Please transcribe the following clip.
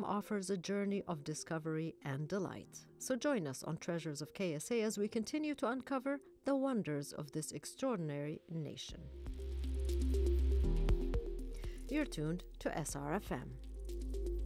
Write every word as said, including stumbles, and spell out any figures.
offers a journey of discovery and delight. So join us on Treasures of K S A as we continue to uncover the wonders of this extraordinary nation. You're tuned to S R F M.